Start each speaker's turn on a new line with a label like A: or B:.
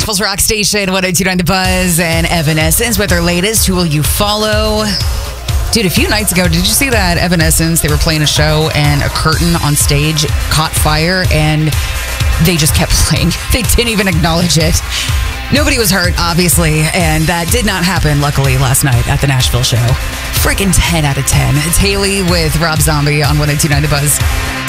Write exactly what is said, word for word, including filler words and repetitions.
A: People's Rock Station, one oh two point nine The Buzz, and Evanescence with their latest, Who Will You Follow? Dude, a few nights ago, did you see that Evanescence, they were playing a show and a curtain on stage caught fire and they just kept playing. They didn't even acknowledge it. Nobody was hurt, obviously, and that did not happen, luckily, last night at the Nashville show. Freaking ten out of ten. It's Haley with Rob Zombie on one oh two point nine The Buzz.